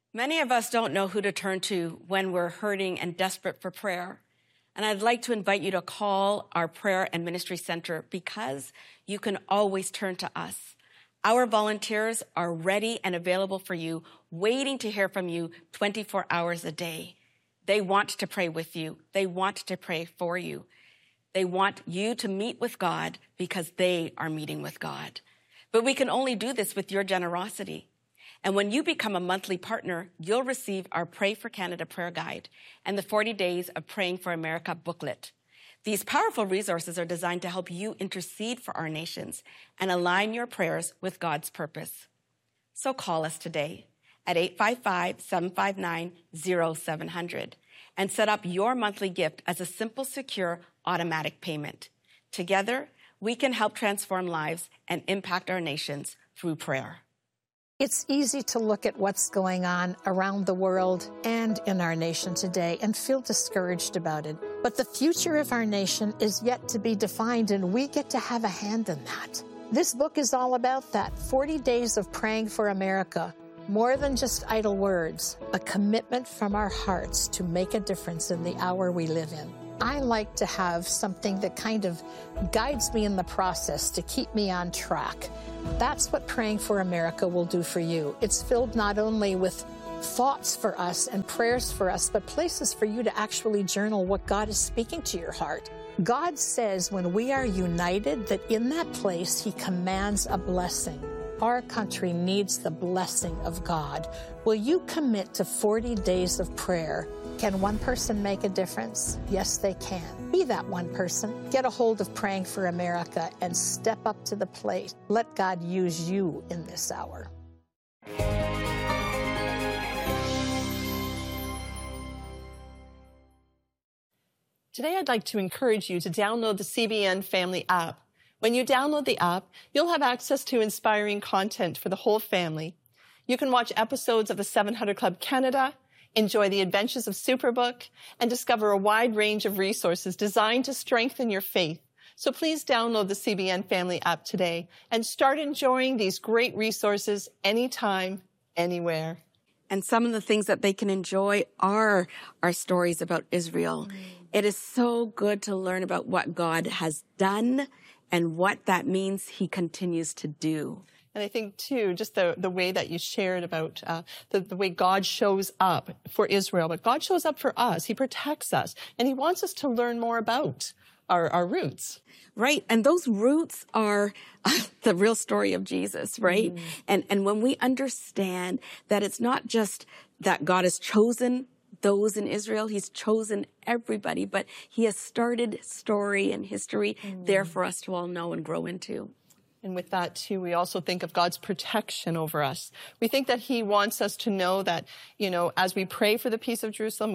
Many of us don't know who to turn to when we're hurting and desperate for prayer. And I'd like to invite you to call our prayer and ministry center because you can always turn to us. Our volunteers are ready and available for you, waiting to hear from you 24 hours a day. They want to pray with you. They want to pray for you. They want you to meet with God because they are meeting with God. But we can only do this with your generosity. And when you become a monthly partner, you'll receive our Pray for Canada prayer guide and the 40 Days of Praying for America booklet. These powerful resources are designed to help you intercede for our nations and align your prayers with God's purpose. So call us today at 855-759-0700 and set up your monthly gift as a simple, secure, automatic payment. Together, we can help transform lives and impact our nations through prayer. It's easy to look at what's going on around the world and in our nation today and feel discouraged about it. But the future of our nation is yet to be defined, and we get to have a hand in that. This book is all about that. 40 Days of Praying for America. More than just idle words, a commitment from our hearts to make a difference in the hour we live in. I like to have something that kind of guides me in the process to keep me on track. That's what Praying for America will do for you. It's filled not only with thoughts for us and prayers for us, but places for you to actually journal what God is speaking to your heart. God says when we are united that in that place He commands a blessing. Our country needs the blessing of God. Will you commit to 40 days of prayer? Can one person make a difference? Yes, they can. Be that one person. Get a hold of Praying for America and step up to the plate. Let God use you in this hour. Today, I'd like to encourage you to download the CBN Family app. When you download the app, you'll have access to inspiring content for the whole family. You can watch episodes of the 700 Club Canada, enjoy the adventures of Superbook, and discover a wide range of resources designed to strengthen your faith. So please download the CBN Family app today and start enjoying these great resources anytime, anywhere. And some of the things that they can enjoy are our stories about Israel. It is so good to learn about what God has done and what that means He continues to do. And I think, too, just the way that you shared about the way God shows up for Israel, but God shows up for us. He protects us, and He wants us to learn more about our roots. Right, and those roots are the real story of Jesus, right? And when we understand that it's not just that God has chosen those in Israel, He's chosen everybody, but He has started story and history there for us to all know and grow into. And with that, too, we also think of God's protection over us. We think that He wants us to know that, you know, as we pray for the peace of Jerusalem,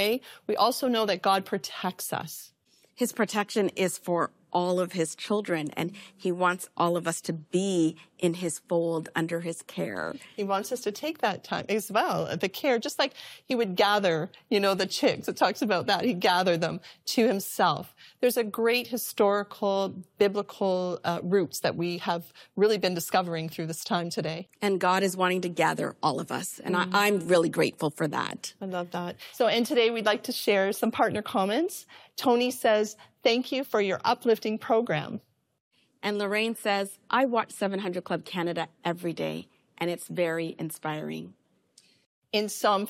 we also know that God protects us. His protection is for all of His children, and He wants all of us to be in His fold, under His care. He wants us to take that time as well, the care, just like He would gather, you know, the chicks. It talks about that. He'd gather them to Himself. There's a great historical, biblical roots that we have really been discovering through this time today. And God is wanting to gather all of us, and I'm really grateful for that. I love that. So, and today we'd like to share some partner comments. Tony says, "Thank you for your uplifting program." And Lorraine says, "I watch 700 Club Canada every day, and it's very inspiring." In Psalm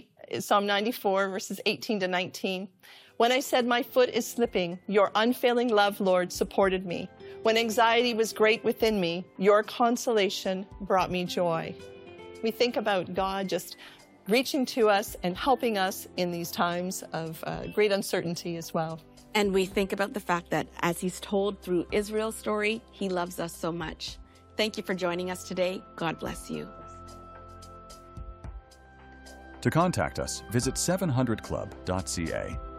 94, verses 18 to 19, "When I said my foot is slipping, your unfailing love, Lord, supported me. When anxiety was great within me, your consolation brought me joy." We think about God just reaching to us and helping us in these times of great uncertainty as well. And we think about the fact that as He's told through Israel's story, He loves us so much. Thank you for joining us today. God bless you. To contact us, visit 700club.ca.